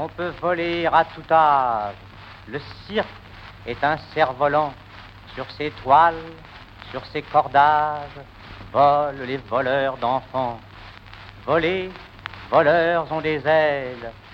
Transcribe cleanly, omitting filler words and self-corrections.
On peut voler à tout âge. Le cirque est un cerf-volant. Sur ses toiles, sur ses cordages, volent les voleurs d'enfants. Voler, voleurs ont des ailes.